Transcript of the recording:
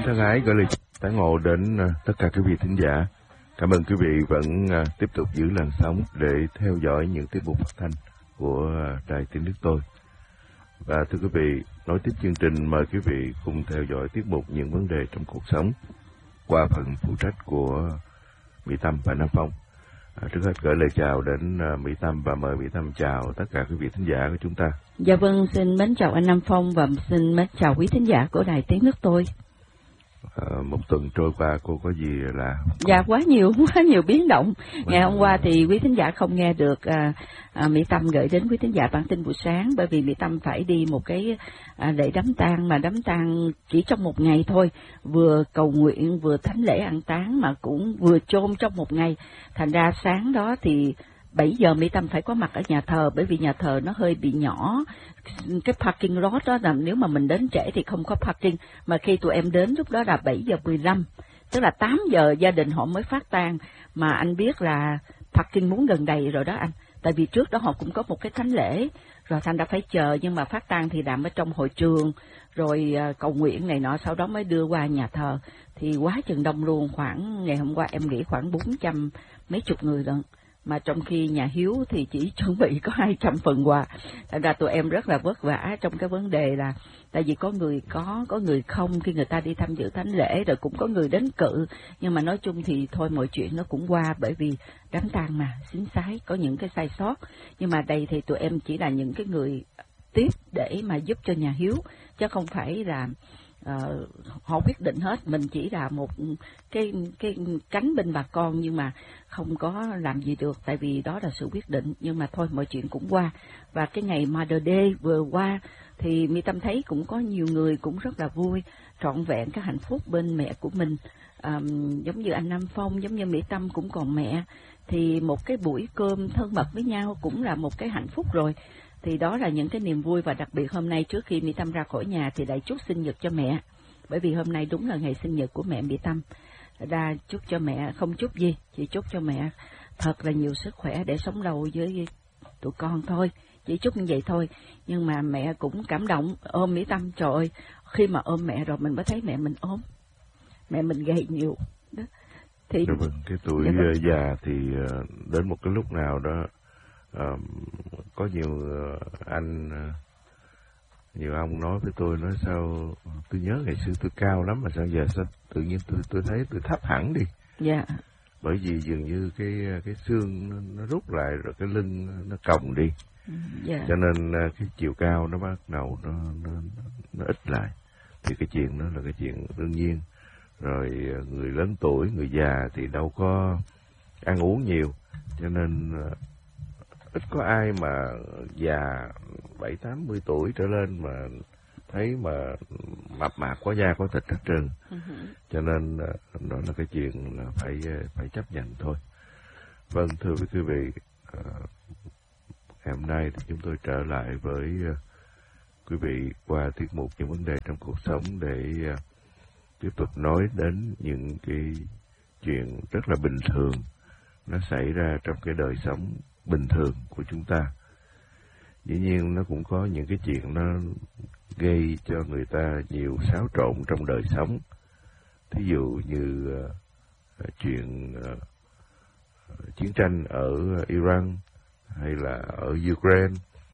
thân ái gửi lời tán ngộ đến tất cả quý vị thính giả. Cảm ơn quý vị vẫn tiếp tục giữ làn sóng để theo dõi những tiết mục phát thanh của Đài Tiếng Nước Tôi. Và thưa quý vị, nối tiếp chương trình, mời quý vị cùng theo dõi tiết mục Những Vấn Đề Trong Cuộc Sống qua phần phụ trách của Mỹ Tâm và Nam Phong. Trước hết gửi lời chào đến Mỹ Tâm và mời Mỹ Tâm chào tất cả quý vị thính giả của chúng ta. Dạ vâng, xin mến chào anh Nam Phong và xin mến chào quý thính giả của Đài Tiếng Nước Tôi. Một tuần trôi qua cô có gì là... Dạ quá nhiều biến động. Ngày hôm qua thì quý thính giả không nghe được Mỹ Tâm gửi đến quý thính giả bản tin buổi sáng, bởi vì Mỹ Tâm phải đi một cái lễ đám tang, mà đám tang chỉ trong một ngày thôi, vừa cầu nguyện vừa thánh lễ an táng mà cũng vừa chôn trong một ngày. Thành ra sáng đó thì 7 giờ Mỹ Tâm phải có mặt ở nhà thờ, bởi vì nhà thờ nó hơi bị nhỏ. Cái parking lot đó là nếu mà mình đến trễ thì không có parking, mà khi tụi em đến lúc đó là 7 giờ 15, tức là 8 giờ gia đình họ mới phát tang, mà anh biết là parking muốn gần đầy rồi đó anh, tại vì trước đó họ cũng có một cái thánh lễ, rồi thành đã phải chờ, nhưng mà phát tang thì làm ở trong hội trường, rồi cầu nguyện này nọ, sau đó mới đưa qua nhà thờ, thì quá chừng đông luôn, khoảng ngày hôm qua em nghĩ khoảng 400 mấy chục người lận. Mà trong khi nhà hiếu thì chỉ chuẩn bị có 200 phần quà. Thành ra tụi em rất là vất vả trong cái vấn đề là, tại vì có người có người không khi người ta đi tham dự thánh lễ, rồi cũng có người đến cự. Nhưng mà nói chung thì thôi mọi chuyện nó cũng qua, bởi vì đám tang mà, xính xái, có những cái sai sót. Nhưng mà đây thì tụi em chỉ là những cái người tiếp để mà giúp cho nhà hiếu, chứ không phải là... họ quyết định hết, mình chỉ là một cái cánh bên bà con, nhưng mà không có làm gì được, tại vì đó là sự quyết định. Nhưng mà thôi mọi chuyện cũng qua. Và cái ngày Mother Day vừa qua thì Mỹ Tâm thấy cũng có nhiều người cũng rất là vui, trọn vẹn cái hạnh phúc bên mẹ của mình. Giống như anh Nam Phong, giống như Mỹ Tâm cũng còn mẹ, thì một cái buổi cơm thân mật với nhau cũng là một cái hạnh phúc rồi. Thì đó là những cái niềm vui. Và đặc biệt hôm nay trước khi Mỹ Tâm ra khỏi nhà thì lại chúc sinh nhật cho mẹ, bởi vì hôm nay đúng là ngày sinh nhật của mẹ Mỹ Tâm. Ra chúc cho mẹ, không chúc gì, chỉ chúc cho mẹ thật là nhiều sức khỏe để sống lâu với tụi con thôi, chỉ chúc như vậy thôi. Nhưng mà mẹ cũng cảm động, ôm Mỹ Tâm, trời ơi, khi mà ôm mẹ rồi mình mới thấy mẹ mình ốm, mẹ mình gầy nhiều đó. Thì cái tuổi già thì đến một cái lúc nào đó, có nhiều anh, nhiều ông nói với tôi, nói sao tôi nhớ ngày xưa tôi cao lắm mà sao giờ sao tự nhiên tôi thấy tôi thấp hẳn đi. Dạ. Bởi vì dường như cái xương nó rút lại, rồi cái lưng nó còng đi. Dạ. Cho nên cái chiều cao nó bắt đầu nó ít lại. Thì cái chuyện đó là cái chuyện đương nhiên. Rồi người lớn tuổi, người già thì đâu có ăn uống nhiều, cho nên ít có ai mà già 70-80 tuổi trở lên mà thấy mà mập mạp có da có thịt hết trơn. Cho nên đó là cái chuyện là phải chấp nhận thôi. Vâng, thưa quý vị, ngày hôm nay thì chúng tôi trở lại với quý vị qua tiết mục Những Vấn Đề Trong Cuộc Sống để tiếp tục nói đến những cái chuyện rất là bình thường nó xảy ra trong cái đời sống bình thường của chúng ta. Dĩ nhiên nó cũng có những cái chuyện nó gây cho người ta nhiều xáo trộn trong đời sống. Thí dụ như chuyện chiến tranh ở Iran hay là ở Ukraine,